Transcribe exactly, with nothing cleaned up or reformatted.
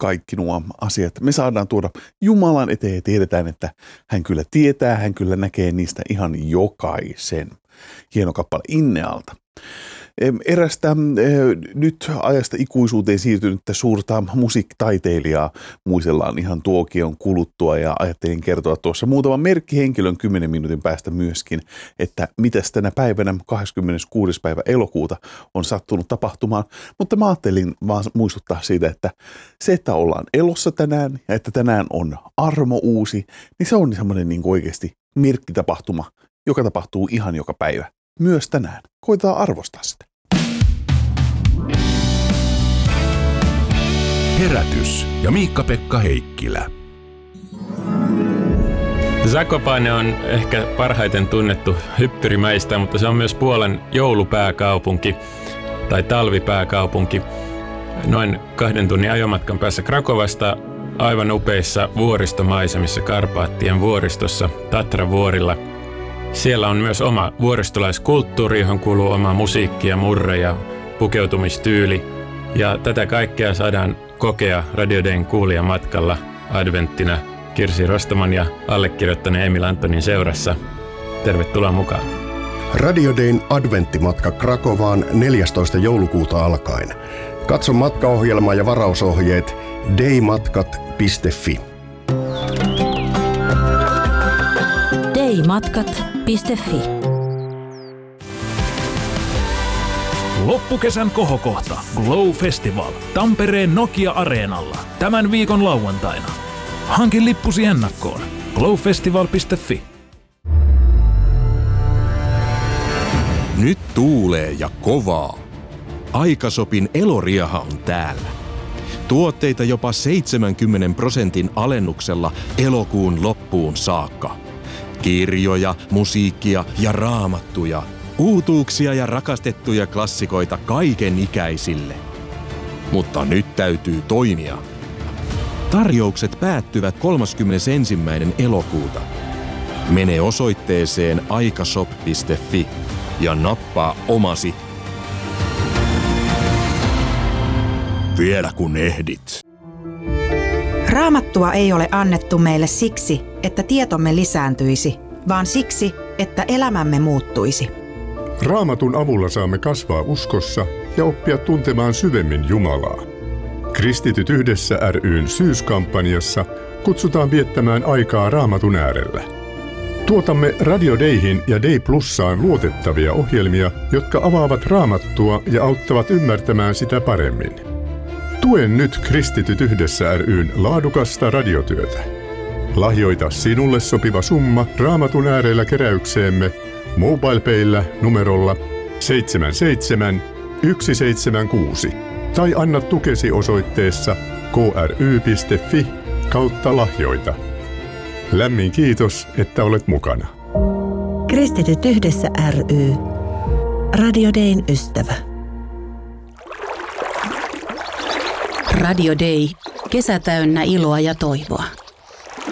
kaikki nuo asiat. Me saadaan tuoda Jumalan eteen ja tiedetään, että hän kyllä tietää, hän kyllä näkee niistä ihan jokaisen. Hieno kappale Innealta. Erästä nyt ajasta ikuisuuteen siirtynyttä suurta musiikkitaiteilijaa muisellaan ihan tuokion kuluttua ja ajattelin kertoa tuossa muutaman merkkihenkilön kymmenen minuutin päästä myöskin, että mitäs tänä päivänä kahdeskymmeneskuudes päivä elokuuta on sattunut tapahtumaan, mutta mä ajattelin vaan muistuttaa siitä, että se, että ollaan elossa tänään ja että tänään on armo uusi, niin se on semmoinen niin oikeasti merkkitapahtuma, joka tapahtuu ihan joka päivä. Myös tänään. Koitetaan arvostaa sitä. Herätys ja Miikka-Pekka Heikkilä. Zakopane on ehkä parhaiten tunnettu hyppyrimäistä, mutta se on myös Puolan joulupääkaupunki tai talvipääkaupunki. Noin kahden tunnin ajomatkan päässä Krakovasta aivan upeissa vuoristomaisemissa Karpaattien vuoristossa Tatra-vuorilla. Siellä on myös oma vuoristolaiskulttuuri, johon kuuluu oma musiikki ja murre ja pukeutumistyyli. Ja tätä kaikkea saadaan kokea Radio Dayn kuulijamatkalla adventtina Kirsi Rostaman ja allekirjoittaneen Emil Antonin seurassa. Tervetuloa mukaan. Radio Dayn adventtimatka Krakovaan neljästoista joulukuuta alkaen. Katso matkaohjelma ja varausohjeet daymatkat piste fi. daymatkat piste fi. Loppukesän kohokohta Glow Festival Tampereen Nokia-areenalla tämän viikon lauantaina. Hankin lippusi ennakkoon glow festival piste fi. Nyt tuulee ja kovaa. Aikasopin Eloriaha on täällä. Tuotteita jopa seitsemänkymmentä prosentin alennuksella elokuun loppuun saakka. Kirjoja, musiikkia ja raamattuja. Uutuuksia ja rakastettuja klassikoita kaiken ikäisille. Mutta nyt täytyy toimia. Tarjoukset päättyvät kolmaskymmenesensimmäinen elokuuta. Mene osoitteeseen aikashop piste fi ja nappaa omasi. Vielä kun ehdit. Raamattua ei ole annettu meille siksi, että tietomme lisääntyisi, vaan siksi, että elämämme muuttuisi. Raamatun avulla saamme kasvaa uskossa ja oppia tuntemaan syvemmin Jumalaa. Kristityt yhdessä ry:n syyskampanjassa kutsutaan viettämään aikaa Raamatun äärellä. Tuotamme Radio Dayhin ja Day Plussaan luotettavia ohjelmia, jotka avaavat Raamattua ja auttavat ymmärtämään sitä paremmin. Tuen nyt Kristityt yhdessä ry:n laadukasta radiotyötä. Lahjoita sinulle sopiva summa Raamatun äärellä keräykseemme MobilePayllä numerolla seitsemän seitsemän yksi seitsemän kuusi tai anna tukesi osoitteessa kry piste fi kautta lahjoita. Lämmin kiitos, että olet mukana. Kristityt yhdessä ry. Radio Dayn ystävä. Radio Day. Kesä täynnä iloa ja toivoa.